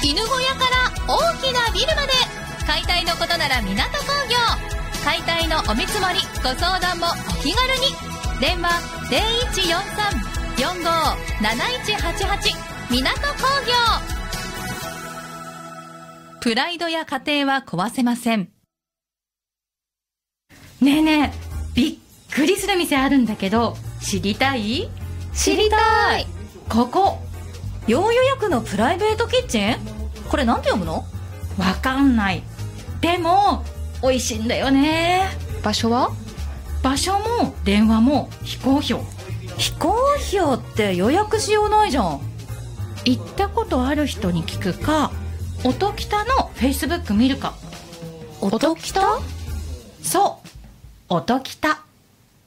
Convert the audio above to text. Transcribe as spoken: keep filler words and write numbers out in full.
犬小屋から大きなビルまで、解体のことなら港工業。解体のお見積もりご相談もお気軽に。電話 ゼロいちよんさん よんごー なないちはちはち 港工業。プライドや家庭は壊せません。 ねえねえ、びっくりする店あるんだけど、知りたい？ 知りたい。 ここ要予約のプライベートキッチン？これなんて読むの？ わかんない。でも美味しいんだよね。 場所は？ 場所も電話も非公表。 非公表って予約しようないじゃん。 行ったことある人に聞くか、音喜多のフェイスブック見るか。 音喜多？ そう、音喜多。